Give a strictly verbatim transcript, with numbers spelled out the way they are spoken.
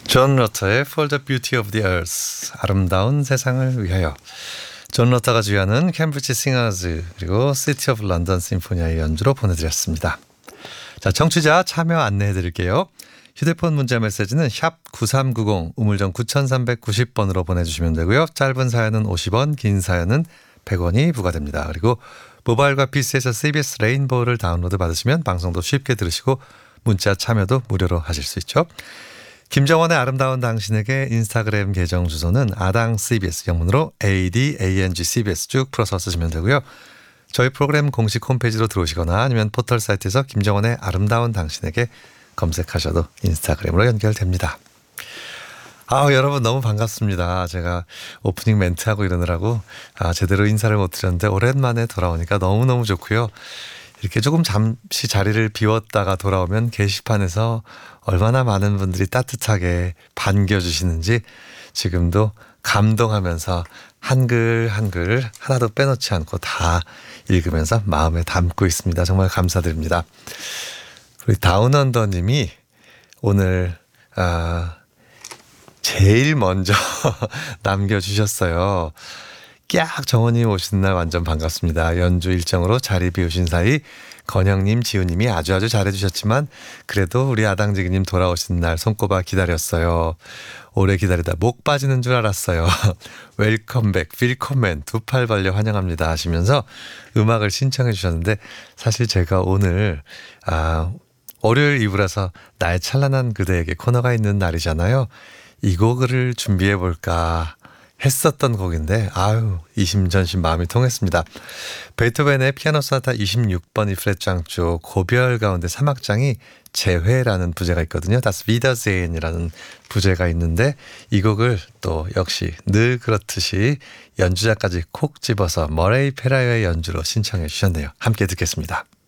존 러터의 For the Beauty of the Earth, 아름다운 세상을 위하여. 존 러터가 주연은 캠브리지 싱어즈 그리고 시티 오브 런던 심포니아의 연주로 보내드렸습니다. 자, 청취자 참여 안내해드릴게요. 휴대폰 문자 메시지는 샵 구삼구공 우물정 구삼구공 번으로 보내주시면 되고요. 짧은 사연은 오십 원, 긴 사연은 백 원이 부과됩니다. 그리고 모바일과 피시에서 씨비에스 레인보우를 다운로드 받으시면 방송도 쉽게 들으시고 문자 참여도 무료로 하실 수 있죠. 김정원의 아름다운 당신에게 인스타그램 계정 주소는 아당 씨비에스 영문으로 에이디에이엔지 씨비에스 쭉 풀어서 쓰시면 되고요. 저희 프로그램 공식 홈페이지로 들어오시거나 아니면 포털 사이트에서 김정원의 아름다운 당신에게 검색하셔도 인스타그램으로 연결됩니다. 아, 여러분 너무 반갑습니다. 제가 오프닝 멘트하고 이러느라고 아, 제대로 인사를 못 드렸는데 오랜만에 돌아오니까 너무너무 좋고요. 이렇게 조금 잠시 자리를 비웠다가 돌아오면 게시판에서 얼마나 많은 분들이 따뜻하게 반겨주시는지 지금도 감동하면서 한글 한글 하나도 빼놓지 않고 다 읽으면서 마음에 담고 있습니다. 정말 감사드립니다. 우리 다운언더님이 오늘 아, 제일 먼저 남겨주셨어요. 깍 정원님 오시는 날 완전 반갑습니다. 연주 일정으로 자리 비우신 사이 건영님, 지우님이 아주 아주 잘해주셨지만 그래도 우리 아당지기님 돌아오시는 날 손꼽아 기다렸어요. 오래 기다리다 목 빠지는 줄 알았어요. 웰컴백, 필코맨 두 팔 벌려 환영합니다 하시면서 음악을 신청해 주셨는데 사실 제가 오늘 아, 월요일 이브라서 나의 찬란한 그대에게 코너가 있는 날이잖아요. 이 곡을 준비해 볼까 했었던 곡인데 아유 이심전심 마음이 통했습니다. 베토벤의 피아노 소나타 이십육 번 이 플랫 장조 고별 가운데 삼 악장이 재회라는 부제가 있거든요. Das Wiedersehen이라는 부제가 있는데 이 곡을 또 역시 늘 그렇듯이 연주자까지 콕 집어서 머레이 페라이어의 연주로 신청해 주셨네요. 함께 듣겠습니다.